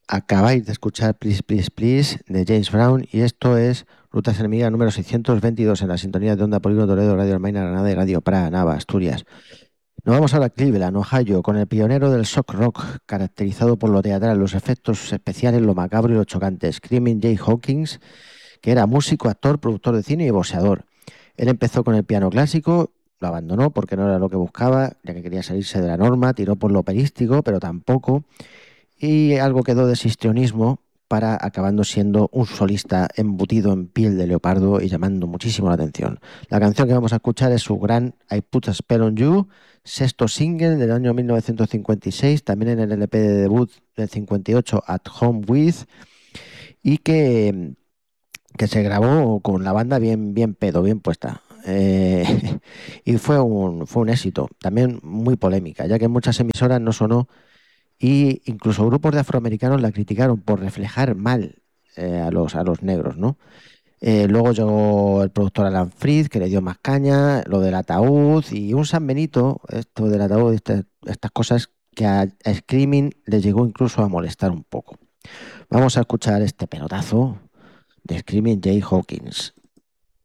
Acabáis de escuchar Please, Please, Please de James Brown y esto es Rutas Enemigas número 622 en la sintonía de Onda Polígono Toledo, Radio Almaina, Granada y Radio Praga, Nava, Asturias. Nos vamos ahora a Cleveland, Ohio, con el pionero del shock rock, caracterizado por lo teatral, los efectos especiales, lo macabro y lo chocante, Screaming Jay Hawkins, que era músico, actor, productor de cine y boxeador. Él empezó con el piano clásico, lo abandonó porque no era lo que buscaba, ya que quería salirse de la norma, tiró por lo operístico, pero tampoco, y algo quedó de histrionismo para acabando siendo un solista embutido en piel de leopardo y llamando muchísimo la atención. La canción que vamos a escuchar es su gran I Put a Spell on You, sexto single del año 1956, también en el LP de debut del 58 At Home With, y que se grabó con la banda bien pedo, bien puesta. Y fue un éxito, también muy polémica, ya que en muchas emisoras no sonó y incluso grupos de afroamericanos la criticaron por reflejar mal a los negros, ¿no? Luego llegó el productor Alan Freed, que le dio más caña, lo del ataúd y un San Benito, esto del ataúd, estas cosas que a Screaming le llegó incluso a molestar un poco. Vamos a escuchar este pelotazo de Screaming Jay Hawkins.